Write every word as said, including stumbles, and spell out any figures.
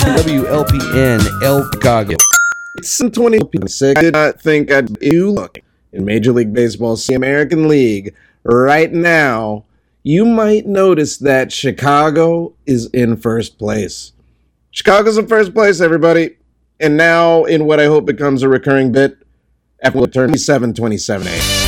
W L P N, El Chicago. It's in twenty six. I did not think I'd be looking in Major League Baseball's American League right now. You might notice that Chicago is in first place. Chicago's in first place, everybody. And now, in what I hope becomes a recurring bit, after twenty-seven twenty-seven A.